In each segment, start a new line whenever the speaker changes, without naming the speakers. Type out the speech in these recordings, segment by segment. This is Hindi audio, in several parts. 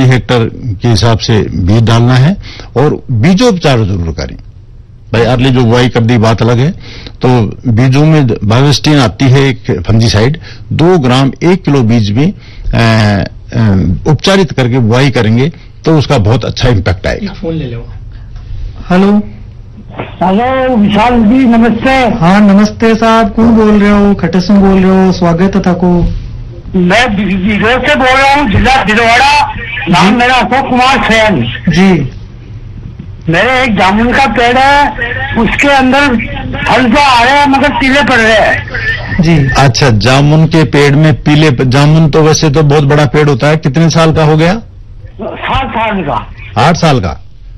प्रति हेक्टर के हिसाब से बीज डालना है और बीजोपचार जरूर करें। भाई अर्ली जो बुआई कर दी बात अलग है, तो बीजों में बायोस्टीन आती है एक फंजीसाइड, 2 ग्राम 1 किलो बीज में उपचारित करके बुआई करेंगे तो उसका बहुत अच्छा इम्पैक्ट आएगा।
फोन ले लो। हेलो
हेलो विशाल जी, नमस्ते।
हाँ नमस्ते साहब, कौन बोल रहे हो? खट्टे सिंह बोल रहे हो, स्वागत है ताको।
मैं बिजोर से बोल रहा हूँ, जिला भिलवाड़ा। नाम मेरा अशोक कुमार सैन
जी।
मेरे एक जामुन का पेड़ है, उसके अंदर फल तो आ रहे हैं मगर पीले पड़ रहे हैं
जी।
अच्छा, जामुन के पेड़ में पीले, जामुन तो वैसे तो बहुत बड़ा पेड़ होता है। कितने साल का हो गया?
7 साल का।
8 साल का?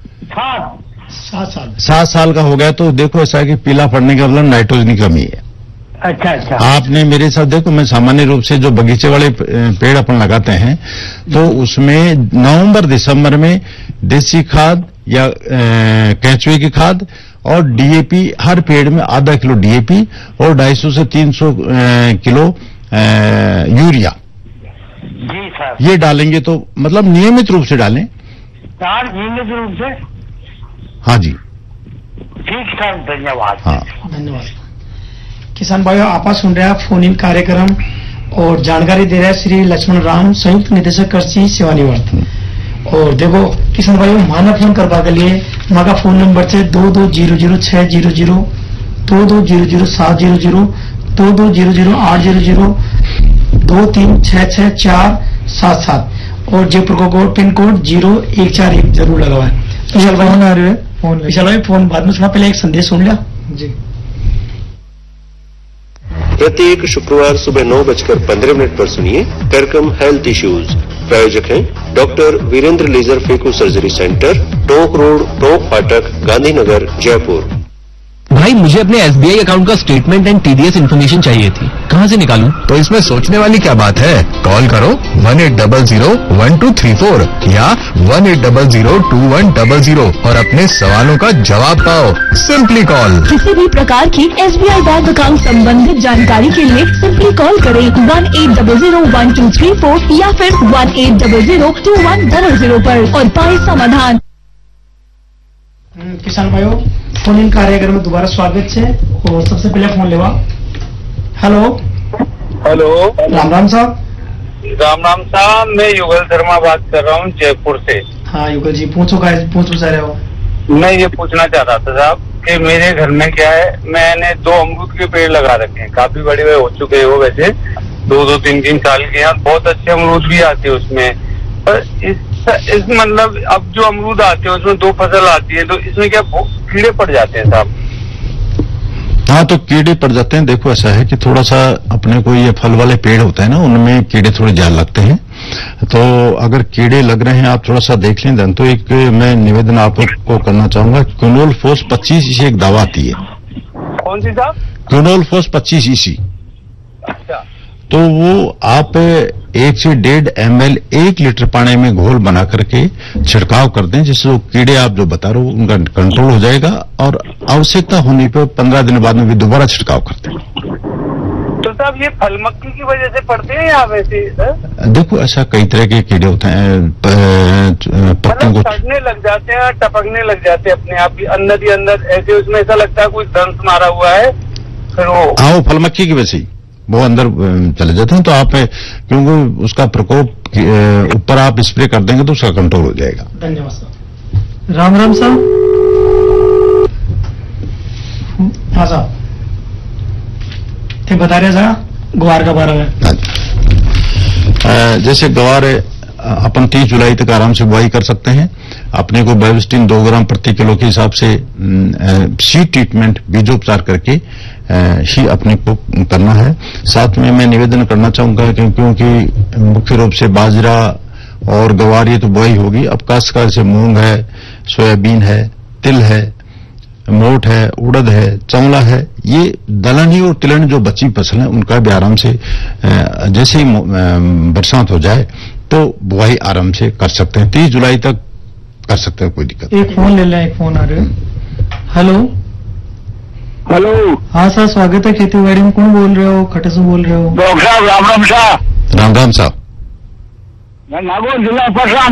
7 साल का हो गया। तो देखो ऐसा है कि पीला पड़ने का मतलब नाइट्रोजन की कमी है।
अच्छा अच्छा।
आपने मेरे साथ देखो, मैं सामान्य रूप से जो बगीचे वाले पेड़ अपन लगाते हैं तो उसमें नवंबर दिसंबर में देसी खाद या केंचुए की खाद और डीएपी, हर पेड़ में आधा किलो डीएपी और 250 से 300 किलो यूरिया
जी सर,
ये डालेंगे तो मतलब नियमित रूप से डालें।
नियमित रूप से।
हाँ जी,
ठीक सर, धन्यवाद।
हाँ
धन्यवाद। किसान भाइयों, आप सुन रहे हैं फोन इन कार्यक्रम और जानकारी दे रहे हैं श्री लक्ष्मण राम, संयुक्त निदेशक कृषि सेवानिवृत्त। और देखो किसान भाइयों, माना फोन करवा के लिए माँ फोन नंबर से 2200-600, 2200-700, 2200-800, 2366-477 और जयपुर को कोड पिन कोड 0141 जरूर लगवाएं। विशाल भाई आ रहे हैं, विशाल भाई फोन बाद में सुना, पहले एक संदेश सुन लिया जी।
प्रत्येक शुक्रवार सुबह 9:15 पर सुनिए कार्यक्रम हेल्थ इश्यूज। प्रायोजक हैं doctor Virendra laser phaco surgery centre, Tonk road, Tonk फाटक, गांधीनगर, जयपुर।
भाई मुझे अपने एसबीआई अकाउंट का स्टेटमेंट एंड टीडीएस इन्फॉर्मेशन चाहिए थी, कहाँ से निकालूं?
तो इसमें सोचने वाली क्या बात है, कॉल करो 1800-1234 या 1800-2100 और अपने सवालों का जवाब पाओ। Simply call.
किसी भी प्रकार की एसबीआई बैंक अकाउंट संबंधित जानकारी के लिए सिंपली कॉल करें 1800-1234 या फिर 1800-2100 पर और पाए समाधान।
किसान भाइयों, फोन इन कार्यक्रम में दोबारा स्वागत है और सबसे पहले फोन लेवा। हेलो
हेलो,
राम राम साहब।
राम राम साहब, मैं युगल शर्मा बात कर रहा हूँ जयपुर से।
हाँ युगल जी, पूछो चाह रहे हो?
मैं ये पूछना चाह रहा था साहब कि मेरे घर में क्या है, मैंने 2 अमरूद के पेड़ लगा रखे हैं, काफी बड़े हो चुके हैं वो, वैसे 2-2, 3-3 साल के हैं, बहुत अच्छे अमरूद भी आते हैं उसमें। पर इस मतलब अब जो अमरूद आते हैं उसमें 2 फसल आती है, तो इसमें क्या कीड़े पड़ जाते हैं साहब?
हाँ, तो कीड़े पड़ जाते हैं। देखो ऐसा है कि थोड़ा सा अपने को ये फल वाले पेड़ होते हैं ना, उनमें कीड़े थोड़े ज्यादा लगते हैं। तो अगर कीड़े लग रहे हैं आप थोड़ा सा देख लें दें, तो एक मैं निवेदन आपको करना चाहूंगा, क्विनोलफोस 25 EC एक दवा आती है।
कौन सी साहब?
क्विनोलफोस 25 EC।
अच्छा।
तो वो आप 1 से 1.5 ml 1 लीटर पानी में घोल बना करके छिड़काव कर दें, जिससे वो कीड़े आप जो बता रहे हो उनका कंट्रोल हो जाएगा और आवश्यकता होने पर 15 दिन बाद में भी दोबारा छिड़काव कर दें।
तो साहब ये फल मक्खी की वजह से पड़ते हैं या वैसे सर?
देखो ऐसा कई तरह के कीड़े होते हैं, पत्तों को
सड़ने लग जाते हैं, टपकने लग जाते हैं अपने आप ही अंदर ही अंदर, ऐसे उसमें ऐसा लगता है कोई दंश मारा हुआ है, फिर वो
फल मक्खी की वजह से वो अंदर चले जाते हैं। तो आप क्योंकि उसका प्रकोप ऊपर आप स्प्रे कर देंगे तो उसका कंट्रोल हो जाएगा।
धन्यवाद साहब। राम राम साहब। हाँ साहब, थे बता रहे साहब ग्वार के बारे में।
जैसे ग्वार अपन 30 जुलाई तक आराम से बुआई कर सकते हैं। अपने को बायोस्टीन 2 ग्राम प्रति किलो के हिसाब से सीड ट्रीटमेंट, बीजोपचार करके ही अपने को करना है। साथ में मैं निवेदन करना चाहूंगा क्योंकि मुख्य रूप से बाजरा और ग्वार ये तो बुआई होगी। अब काश्तकार से मूंग है, सोयाबीन है, तिल है, मोठ है, उड़द है, चौला है, ये दलहनी और तिलहनी जो बची फसल है उनका भी आराम से जैसे ही बरसात हो जाए तो बुआई आराम से कर सकते हैं। 30 जुलाई तक कर सकते हैं, कोई दिक्कत।
एक फोन ले लें, एक फोन आ रहे हैं। Hello
hello.
हाँ सर, स्वागत है खेती बाड़ी में। कौन बोल रहे हो? खट्टे से बोल रहे हो?
डॉक्टर साहब राम राम साहब।
राम राम साहब।
मैं नागौर जिला